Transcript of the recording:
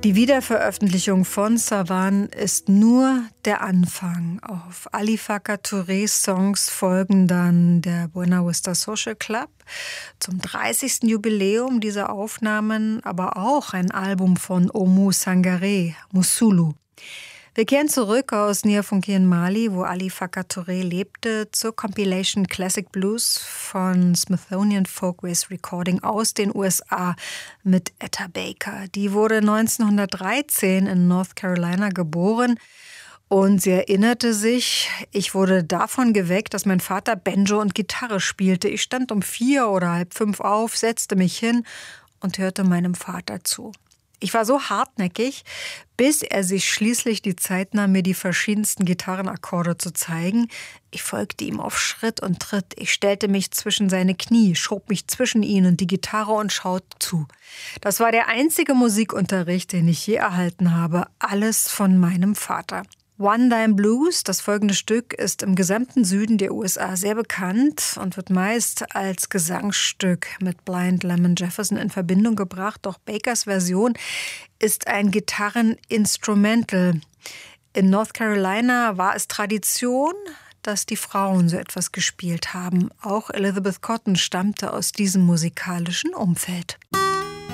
Die Wiederveröffentlichung von Savan ist nur der Anfang. Auf Alifaka Tourés Songs folgen dann der Buena Vista Social Club zum 30. Jubiläum dieser Aufnahmen, aber auch ein Album von Oumou Sangaré, Musulu. Wir kehren zurück aus Niafunki in Mali, wo Alifaka Touré lebte, zur Compilation Classic Blues von Smithsonian Folkways Recording aus den USA mit Etta Baker. Die wurde 1913 in North Carolina geboren und sie erinnerte sich, ich wurde davon geweckt, dass mein Vater Banjo und Gitarre spielte. Ich stand um 4 oder halb 5 auf, setzte mich hin und hörte meinem Vater zu. Ich war so hartnäckig, bis er sich schließlich die Zeit nahm, mir die verschiedensten Gitarrenakkorde zu zeigen. Ich folgte ihm auf Schritt und Tritt. Ich stellte mich zwischen seine Knie, schob mich zwischen ihn und die Gitarre und schaute zu. Das war der einzige Musikunterricht, den ich je erhalten habe. Alles von meinem Vater. One Dime Blues, das folgende Stück, ist im gesamten Süden der USA sehr bekannt und wird meist als Gesangsstück mit Blind Lemon Jefferson in Verbindung gebracht. Doch Bakers Version ist ein Gitarreninstrumental. In North Carolina war es Tradition, dass die Frauen so etwas gespielt haben. Auch Elizabeth Cotten stammte aus diesem musikalischen Umfeld.